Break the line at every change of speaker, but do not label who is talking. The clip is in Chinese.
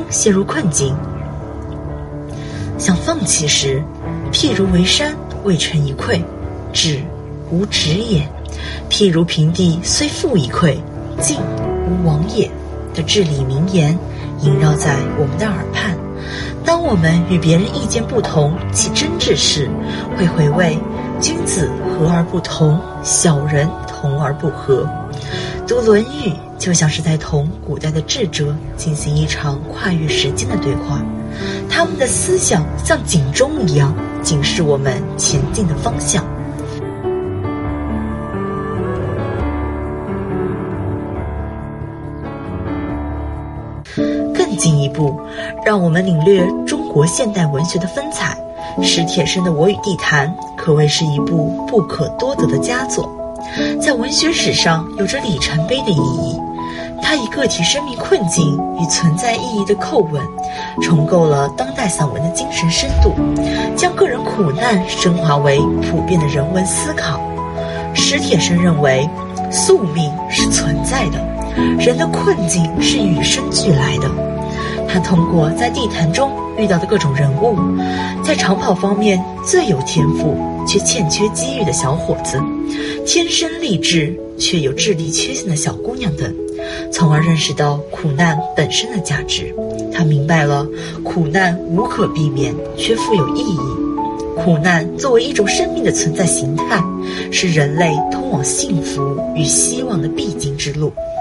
陷入困境。想放弃时，譬如围山未成一篑，止无止也；譬如平地虽覆一篑，进无往也的至理名言萦绕在我们的耳畔。当我们与别人意见不同起争执时，会回味君子和而不同，小人同而不和。读《论语》就像是在同古代的智者进行一场跨越时间的对话，他们的思想像警钟一样警示我们前进的方向。更进一步，让我们领略中国现代文学的风采。史铁生的《我与地坛》可谓是一部不可多得的佳作，在文学史上有着里程碑的意义。它以个体生命困境与存在意义的叩问，重构了当代散文的精神深度，将个人苦难升华为普遍的人文思考。史铁生认为，宿命是存在的，人的困境是与生俱来的。他通过在地坛中遇到的各种人物，在长跑方面最有天赋却欠缺机遇的小伙子，天生丽质却有智力缺陷的小姑娘等，从而认识到苦难本身的价值。他明白了苦难无可避免却富有意义，苦难作为一种生命的存在形态，是人类通往幸福与希望的必经之路。